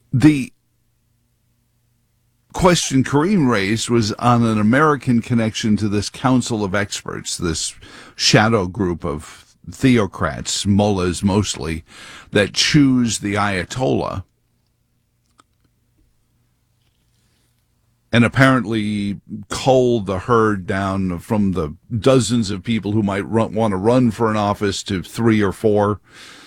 The question Kareem raised was on an American connection to this council of experts, this shadow group of theocrats, mullahs mostly, that choose the Ayatollah and apparently cull the herd down from the dozens of people who might want to run for an office to 3 or 4.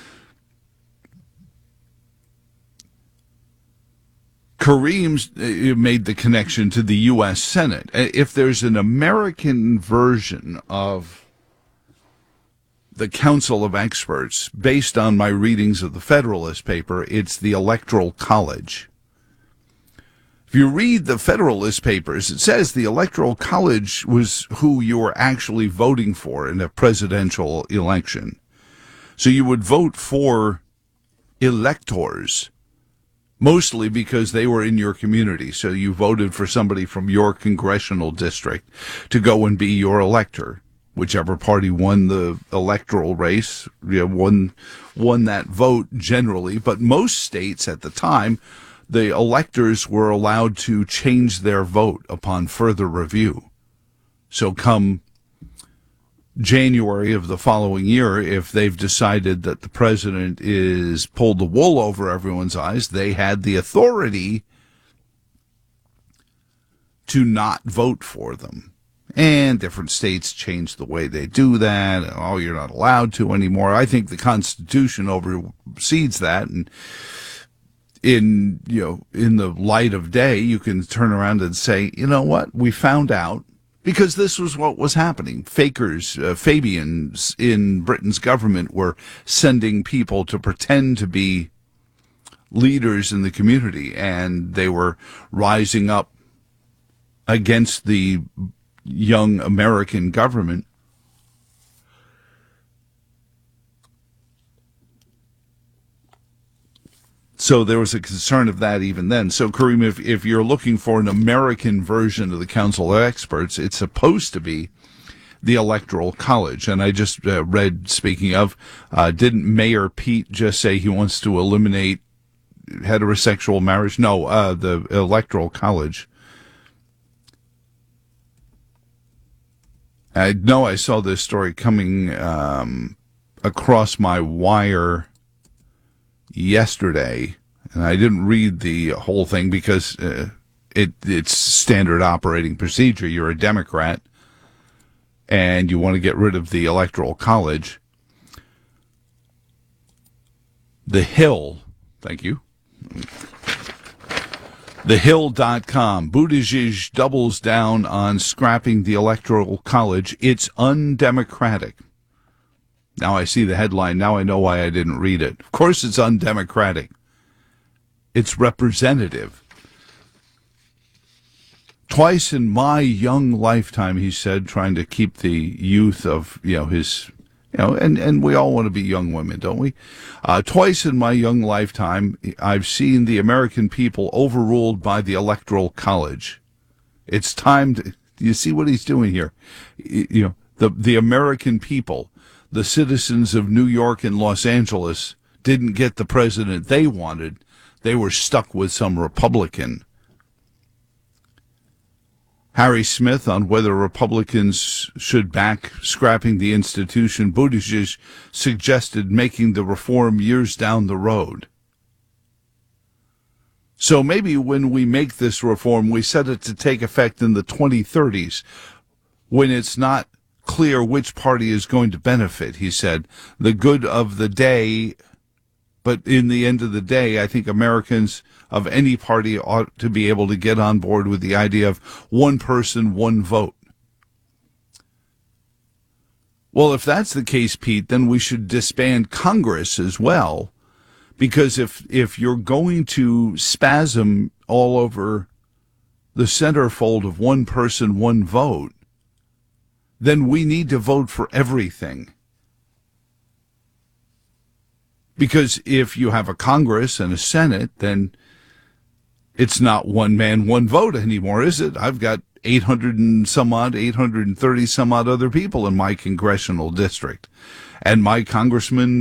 Kareem's made the connection to the U.S. Senate. If there's an American version of the Council of Experts, based on my readings of the Federalist paper, it's the Electoral College. If you read the Federalist Papers, it says the Electoral College was who you were actually voting for in a presidential election. So you would vote for electors, mostly because they were in your community. So you voted for somebody from your congressional district to go and be your elector. Whichever party won the electoral race, won that vote generally. But most states at the time, the electors were allowed to change their vote upon further review. So come January of the following year, if they've decided that the president is pulled the wool over everyone's eyes, they had the authority to not vote for them. And different states change the way they do that. Oh, you're not allowed to anymore. I think the Constitution oversees that, and in the light of day, you can turn around and say, you know what, we found out, because this was what was happening. Fakers, Fabians in Britain's government were sending people to pretend to be leaders in the community, and they were rising up against the young American government. So there was a concern of that even then. So, Kareem, if you're looking for an American version of the Council of Experts, it's supposed to be the Electoral College. And I just read, speaking of, didn't Mayor Pete just say he wants to eliminate heterosexual marriage? No, the Electoral College. I know I saw this story coming across my wire yesterday, and I didn't read the whole thing because it's standard operating procedure. You're a Democrat, and you want to get rid of the Electoral College. The Hill, thank you. TheHill.com. Buttigieg doubles down on scrapping the Electoral College. It's undemocratic. Now I see the headline. Now I know why I didn't read it. Of course it's undemocratic. It's representative. Twice in my young lifetime, he said, trying to keep the youth of, his, and we all want to be young women, don't we? Twice in my young lifetime, I've seen the American people overruled by the Electoral College. It's time to, you see what he's doing here? The American people, the citizens of New York and Los Angeles, didn't get the president they wanted. They were stuck with some Republican. Harry Smith on whether Republicans should back scrapping the institution. Buttigieg suggested making the reform years down the road. So maybe when we make this reform, we set it to take effect in the 2030s, when it's not clear which party is going to benefit, he said. The good of the day, but in the end of the day, I think Americans of any party ought to be able to get on board with the idea of one person, one vote. Well, if that's the case, Pete, then we should disband Congress as well, because if you're going to spasm all over the centerfold of one person, one vote, then we need to vote for everything. Because if you have a Congress and a Senate, then it's not one man, one vote anymore, is it? I've got 830 some odd other people in my congressional district. And my congressman